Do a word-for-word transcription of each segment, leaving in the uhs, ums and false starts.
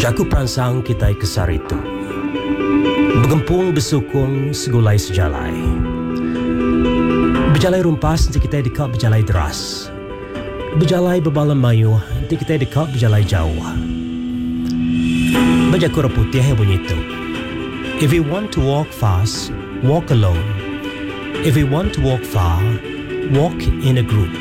Jaku perangsang kita kesar itu Begempung besukung segulai sejalai Berjalai rumpas nanti kita dekat berjalai deras Berjalai berbalam mayu nanti kita dekat berjalai jauh Berjaku putih yang bunyi itu If you want to walk fast, walk alone. If you want to walk far, walk in a group.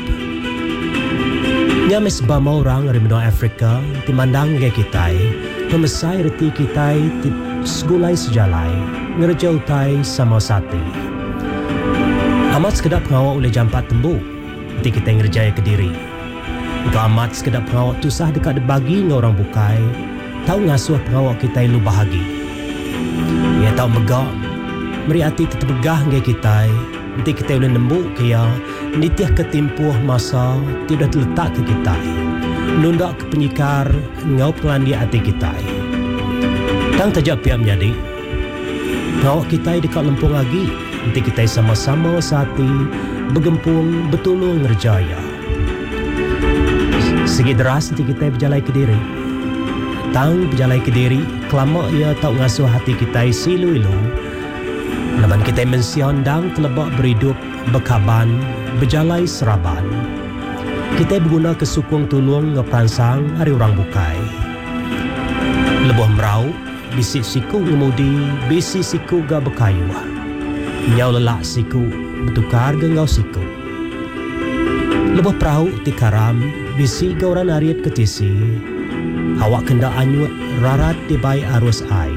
Nya mes bama orang dari benua Afrika timandang ke kita, pemesai reti kita ti segulai sejalai, ngerja utai sama sati. Amat sekedap pengawak oleh jampat tembu, nanti kita ngerjaya ke diri. Engkau amat sekedap pengawak tusah dekat debagi dengan orang bukai, tahu ngasuh pengawak kita lu bahagi. Ia tahu megak, meri hati tertegah dengan kita, nanti kita boleh nembuk kaya, nitiah ketimpuh masa tidak terletak ke kita. Nundak ke penyikar, ngau pelandi hati kita. Tang tajak pihak menjadi, ngawak kita dekat lempung lagi, nanti kita sama-sama sehati, bergempung, betulung ngerjaya. Segi deras nanti kita berjalai ke diri. Tang berjalai ke diri, kelama ia tak ngasuh hati kita silu-ilu. Laman kita mensiandang telebak berhidup, berkaban, berjalai seraban. Kita berguna kesukung tulung ngeperansang hari orang bukai. Lebuh merau, bisik siku ngemudi, bisik siku ga berkayu. Nyau lelak siku, bertukar gengau siku. Lebuh perahu tikaram, bisik ga orang ariat ketisi. Awak kenda anyut rarat di bayi arus ai.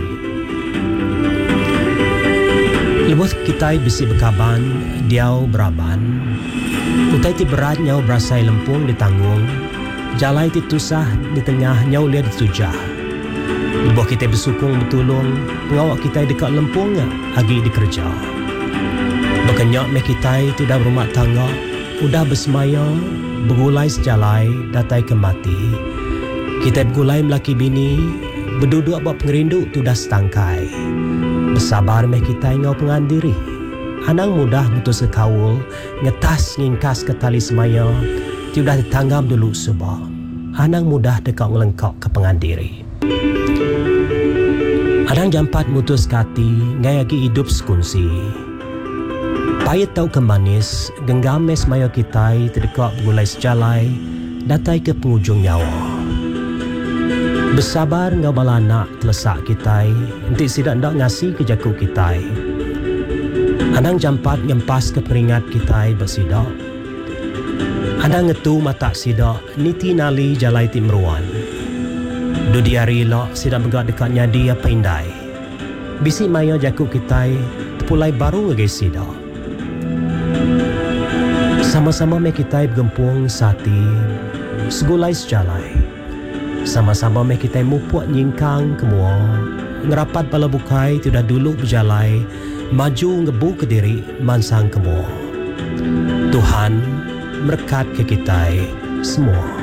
Lebuh kita bisi berkaban, diau beraban. Utai ti berat nyau berasai lempung di tanggung. Jalai ti tusah di tengah nyau liat ditujah. Lebuh kita bersukung betulung, pengawak kita dekat lempung agi dikerja. Berkenyak meh kita itu dah berumah tangga, udah bersemaya, bergulai sejalai, datai ke mati. Kita bergulai melaki bini, berduduk buat pengerindu tu dah setangkai. Bersabar meh kita ingau pengandiri. Anang mudah mutus ke kawul, ngetas ngingkas ke tali semaya, tu dah ditanggam dulu subah. Anang mudah dekat ngelengkak ke pengandiri. Anang jampat mutus kati, ngai lagi hidup sekunsi. Payet tau ke manis, genggam mes maya kita terdekat bergulai sejalai, datai ke penghujung nyawa. Bersabar ngau balanak telesak kita, nanti sidak ndak ngasih ke jaku kita. Anang jampat nyempas ke peringat kita bersidak. Anang ngetu mata sidak, niti nali jalai ti meruan. Dudi hari elok sidak megak dekat nyadi apa indai. Bisi maya jaku kita, terpulai baru ngegay sidak. Sama-sama me kita bergempung sati, segulai sejalai. Sama-sama meh kita mupuk nyingkang kemua, ngerapat bala bukai tu dah dulu berjalai, maju ngebu ke diri mansang kemua. Tuhan berkat ke kita semua.